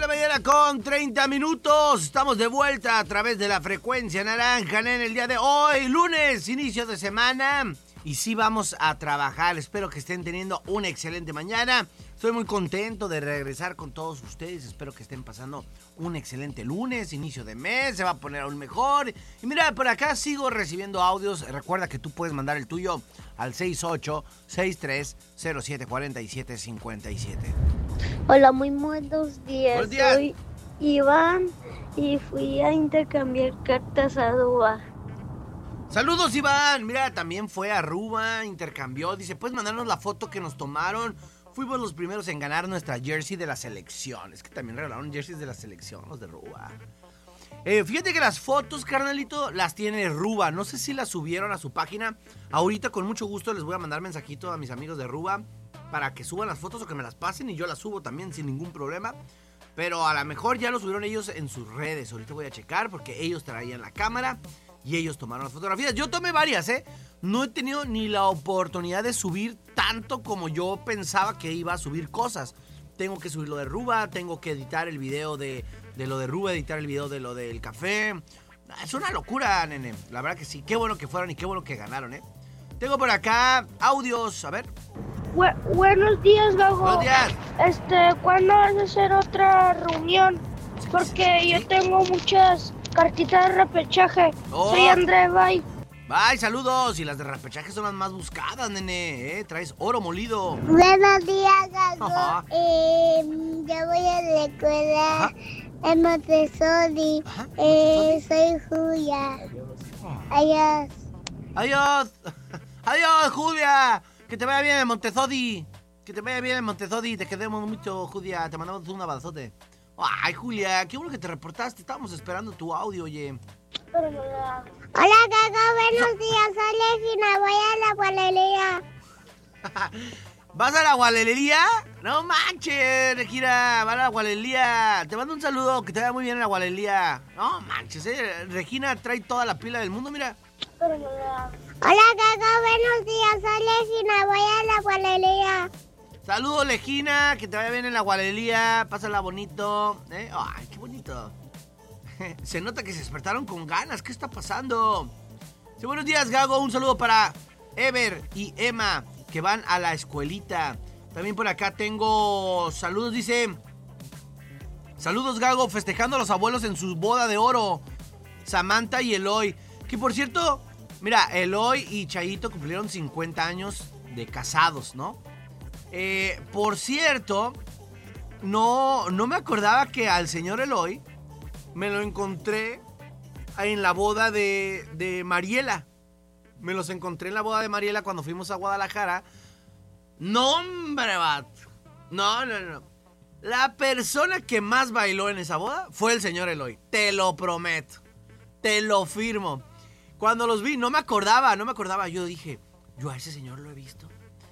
la mañana con 30 minutos. Estamos de vuelta a través de la frecuencia naranja en el día de hoy, lunes, inicio de semana. Y sí vamos a trabajar. Espero que estén teniendo una excelente mañana. Estoy muy contento de regresar con todos ustedes. Espero que estén pasando un excelente lunes, inicio de mes. Se va a poner aún mejor. Y mira, por acá sigo recibiendo audios. Recuerda que tú puedes mandar el tuyo al 6863074757. Hola, muy buenos días. Buenos días. Soy Iván y fui a intercambiar cartas a Aruba. Saludos, Iván. Mira, también fue a Aruba, intercambió. Dice, ¿puedes mandarnos la foto que nos tomaron? Fuimos los primeros en ganar nuestra jersey de la selección. Es que también regalaron jerseys de la selección, los de Aruba. Fíjate que las fotos, carnalito, las tiene Aruba. No sé si las subieron a su página. Ahorita con mucho gusto les voy a mandar mensajito a mis amigos de Aruba para que suban las fotos o que me las pasen y yo las subo también sin ningún problema. Pero a lo mejor ya lo subieron ellos en sus redes. Ahorita voy a checar porque ellos traían la cámara y ellos tomaron las fotografías. Yo tomé varias, No he tenido ni la oportunidad de subir tanto como yo pensaba que iba a subir cosas. Tengo que subir lo de Aruba, tengo que editar el video de lo de Aruba, editar el video de lo del café. Es una locura, nene. La verdad que sí. Qué bueno que fueron y qué bueno que ganaron, Tengo por acá audios. A ver. Buenos días, Gago. Buenos días. ¿Cuándo vas a hacer otra reunión? Porque Sí. yo tengo muchas cartitas de repechaje. Oh. Soy André, bye. Bye, saludos. Y las de repechaje son las más buscadas, nene. Traes oro molido. Buenos días, Gago. Ajá. Yo voy a la escuela en Montessori. Ajá. Soy Julia. Adiós. Adiós. Adiós, Julia. Que te vaya bien en Montessori. Que te vaya bien en Montessori. Te queremos mucho, Julia. Te mandamos un abrazote. Ay, Julia, qué bueno que te reportaste. Estábamos esperando tu audio, oye. Hola, Gago. Buenos días. Soy Regina. Voy a la guardería. ¿Vas a la guardería? No manches, Regina. Va a la guardería. Te mando un saludo. Que te vaya muy bien en la guardería. No manches, Regina trae toda la pila del mundo, mira. Hola, Gago. Buenos días. Soy Regina. Voy a la guardería. Saludos, Legina, que te vaya bien en la guardería, pásala bonito. Ay, qué bonito. Se nota que se despertaron con ganas, ¿qué está pasando? Sí, buenos días, Gago, un saludo para Ever y Emma, que van a la escuelita. También por acá tengo saludos, dice... Saludos, Gago, festejando a los abuelos en su boda de oro. Samantha y Eloy. Que por cierto, mira, Eloy y Chayito cumplieron 50 años de casados, ¿no? Por cierto, no me acordaba que al señor Eloy me lo encontré en la boda de Mariela. Me los encontré en la boda de Mariela cuando fuimos a Guadalajara. No, hombre, vato. No. La persona que más bailó en esa boda fue el señor Eloy. Te lo prometo. Te lo firmo. Cuando los vi, no me acordaba. Yo dije, yo a ese señor lo he visto.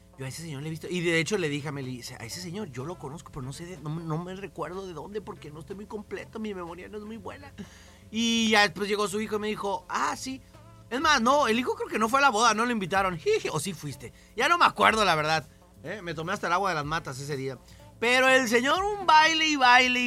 Y de hecho le dije a Meli, a ese señor yo lo conozco, pero no me recuerdo de dónde porque no estoy muy completo, mi memoria no es muy buena. Y ya después llegó su hijo y me dijo, sí. Es más, no, el hijo creo que no fue a la boda, no lo invitaron. O sí fuiste. Ya no me acuerdo, la verdad. Me tomé hasta el agua de las matas ese día. Pero el señor un baile y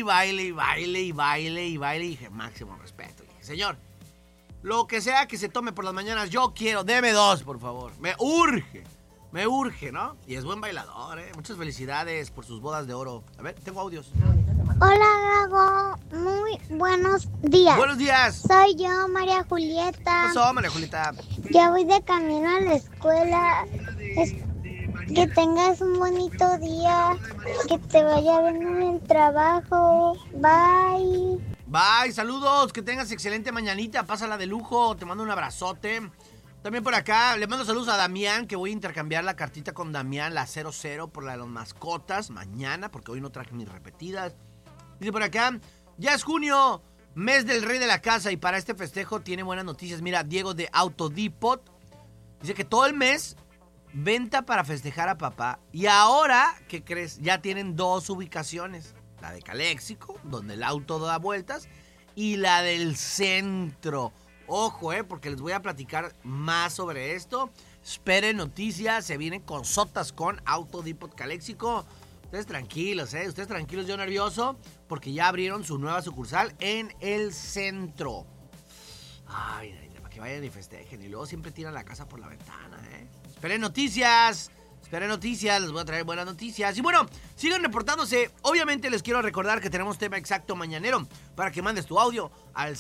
dije, máximo respeto. Le dije, señor, lo que sea que se tome por las mañanas, yo quiero, deme 2, por favor. Me urge, ¿no? Y es buen bailador, Muchas felicidades por sus bodas de oro. A ver, tengo audios. Hola, Gago. Muy buenos días. Buenos días. Soy yo, María Julieta. ¿Qué pasó, María Julieta? Ya voy de camino a la escuela. Que tengas un bonito día. Que te vaya bien en el trabajo. Bye. Bye, saludos. Que tengas excelente mañanita. Pásala de lujo. Te mando un abrazote. También por acá, le mando saludos a Damián, que voy a intercambiar la cartita con Damián, la 00, por la de las mascotas, mañana, porque hoy no traje mis repetidas. Dice por acá, ya es junio, mes del rey de la casa, y para este festejo tiene buenas noticias. Mira, Diego de Autodepot dice que todo el mes, venta para festejar a papá. Y ahora, ¿qué crees? Ya tienen 2 ubicaciones. La de Caléxico, donde el auto da vueltas, y la del centro. Ojo, porque les voy a platicar más sobre esto. Esperen noticias, se vienen con sotas con Autodepot Caléxico. Ustedes tranquilos, yo nervioso, porque ya abrieron su nueva sucursal en el centro. Ay, para que vayan y festejen. Y luego siempre tiran la casa por la ventana, ¿eh? Esperen noticias, les voy a traer buenas noticias. Y bueno, sigan reportándose. Obviamente les quiero recordar que tenemos tema exacto mañanero para que mandes tu audio al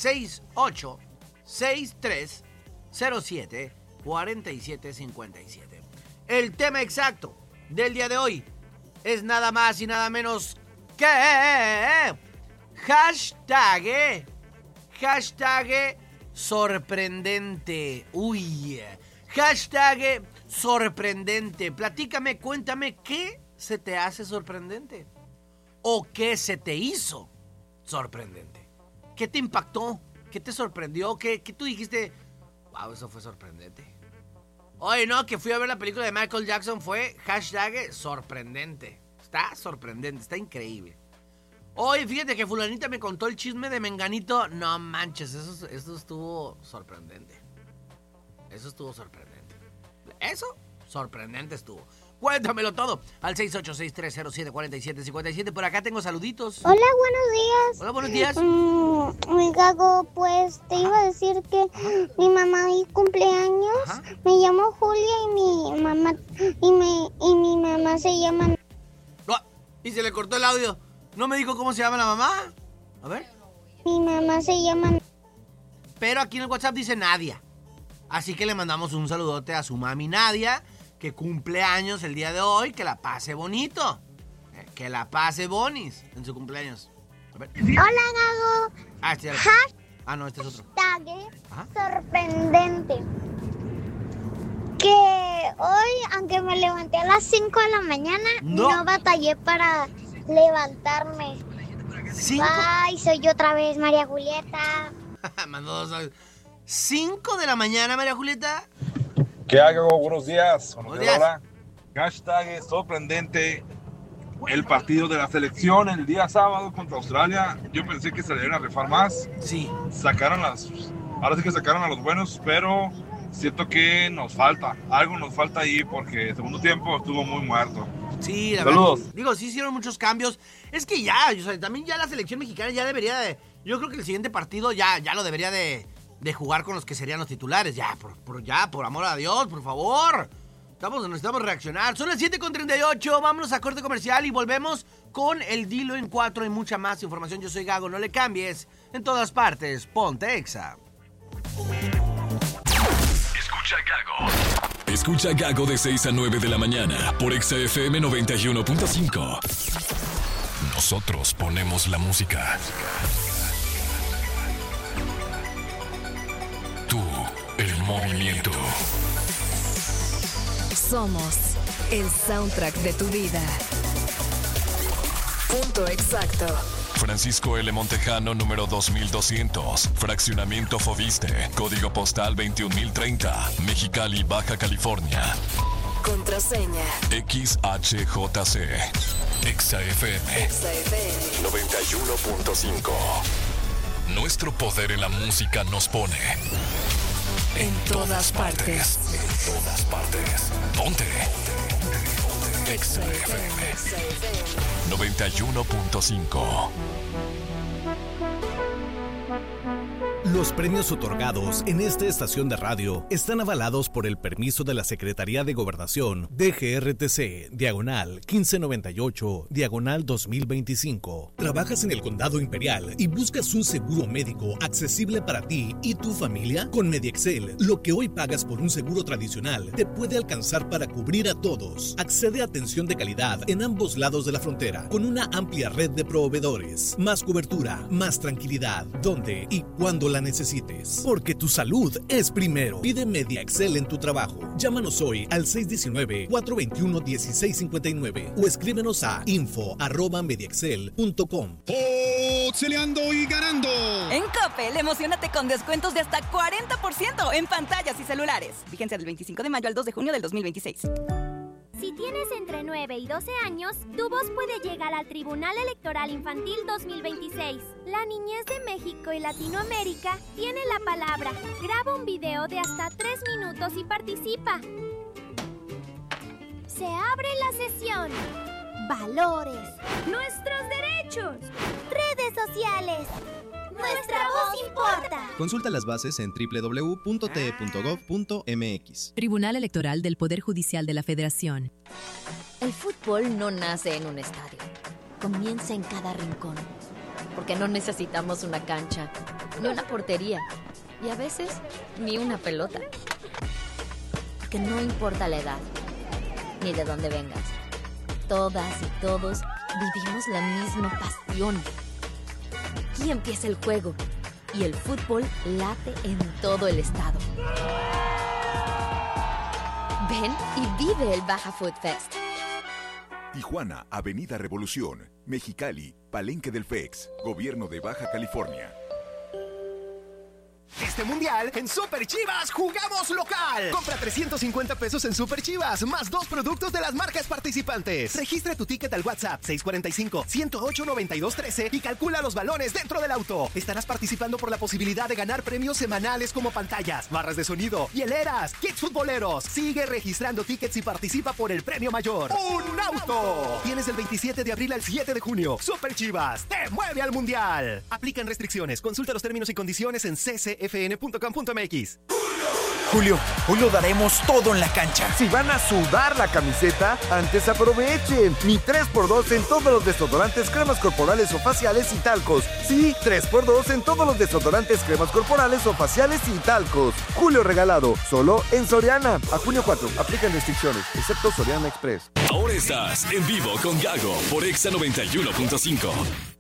6863074757. El tema exacto del día de hoy es nada más y nada menos que hashtag sorprendente. Uy, hashtag sorprendente. Platícame, cuéntame qué se te hace sorprendente o qué se te hizo sorprendente. ¿Qué te impactó? ¿Qué te sorprendió? ¿Qué tú dijiste? Wow, eso fue sorprendente. Oye, no, que fui a ver la película de Michael Jackson, fue hashtag sorprendente. Está sorprendente, está increíble. Oye, fíjate que fulanita me contó el chisme de Menganito. No manches, eso estuvo sorprendente. Eso sorprendente estuvo. Cuéntamelo todo al 6863074757. Por acá tengo saluditos. Hola, buenos días. Hola, buenos días. Mi Gago, pues te iba a decir que mi mamá hoy cumpleaños. Ajá. Me llamo Julia y mi mamá se llama... No, y se le cortó el audio. ¿No me dijo cómo se llama la mamá? A ver. Mi mamá se llama... Pero aquí en el WhatsApp dice Nadia. Así que le mandamos un saludote a su mami Nadia, que cumple años el día de hoy. Que la pase bonito. Que la pase bonis en su cumpleaños. A ver. Hola, Gago. Este es no, este es otro. Hashtag sorprendente. Que hoy, aunque me levanté a las 5 de la mañana, no batallé para levantarme. ¿5? Ay, soy yo otra vez, María Julieta. Mandó 5 de la mañana, María Julieta. ¿Qué hago? Buenos días. Buenos días. Hola. Hashtag sorprendente. El partido de la selección el día sábado contra Australia. Yo pensé que se le iban a rifar más. Sí. Ahora sí que sacaron a los buenos, pero siento que algo nos falta ahí porque el segundo tiempo estuvo muy muerto. Sí, la Saludos. verdad. Digo, sí hicieron muchos cambios. Es que también ya la selección mexicana ya debería de... Yo creo que el siguiente partido ya lo debería de jugar con los que serían los titulares. Ya, por amor a Dios, por favor. Necesitamos reaccionar. Son las 7:38, vámonos a corte comercial y volvemos con el Dilo en 4 y mucha más información. Yo soy Gago, no le cambies. En todas partes, ponte Exa. Escucha Gago de 6 a 9 de la mañana por Exa FM 91.5. Nosotros ponemos la música. Tú, el movimiento. Somos el soundtrack de tu vida. Punto exacto. Francisco L. Montejano, número 2200. Fraccionamiento Foviste. Código postal 21030. Mexicali, Baja California. Contraseña. XHJC. Exa FM. 91.5. Nuestro poder en la música nos pone... En todas partes. En todas partes. Ponte. Exa FM 91.5. Los premios otorgados en esta estación de radio están avalados por el permiso de la Secretaría de Gobernación, DGRTC, diagonal 1598, diagonal 2025. ¿Trabajas en el Condado Imperial y buscas un seguro médico accesible para ti y tu familia? Con MediExcel, lo que hoy pagas por un seguro tradicional te puede alcanzar para cubrir a todos. Accede a atención de calidad en ambos lados de la frontera, con una amplia red de proveedores. Más cobertura, más tranquilidad, donde y cuando la necesites. Porque tu salud es primero. Pide MediExcel en tu trabajo. Llámanos hoy al 619-421-1659 o escríbenos a info@mediexcel.com. ¡Peleando y ganando! En Coppel, emocionate con descuentos de hasta 40% en pantallas y celulares. Vigencia del 25 de mayo al 2 de junio del 2026. Si tienes entre 9 y 12 años, tu voz puede llegar al Tribunal Electoral Infantil 2026. La niñez de México y Latinoamérica tiene la palabra. Graba un video de hasta 3 minutos y participa. Se abre la sesión. valores, nuestros derechos, redes sociales. Nuestra voz importa. Consulta las bases en www.te.gov.mx. Tribunal Electoral del Poder Judicial de la Federación. El fútbol no nace en un estadio. Comienza en cada rincón. Porque no necesitamos una cancha, ni una portería, y a veces ni una pelota. Porque no importa la edad, ni de dónde vengas. Todas y todos vivimos la misma pasión. Aquí empieza el juego y el fútbol late en todo el estado. Ven y vive el Baja Food Fest. Tijuana, Avenida Revolución, Mexicali, Palenque del FEX, Gobierno de Baja California. Este mundial, en Super Chivas, jugamos local. Compra 350 pesos en Super Chivas, más 2 productos de las marcas participantes. Registra tu ticket al WhatsApp 645-108-9213 y calcula los balones dentro del auto. Estarás participando por la posibilidad de ganar premios semanales como pantallas, barras de sonido, hieleras, kits futboleros. Sigue registrando tickets y participa por el premio mayor. ¡Un auto! Tienes del 27 de abril al 7 de junio. Super Chivas, te mueve al mundial. Aplican restricciones. Consulta los términos y condiciones en ccfn.com.mx. Julio, hoy lo daremos todo en la cancha. Si van a sudar la camiseta, antes aprovechen. Mi 3x2 en todos los desodorantes, cremas corporales o faciales y talcos. Sí, 3x2 en todos los desodorantes, cremas corporales o faciales y talcos. Julio regalado, solo en Soriana. A junio 4, aplican restricciones, excepto Soriana Express. Ahora estás en vivo con Gago por Exa 91.5.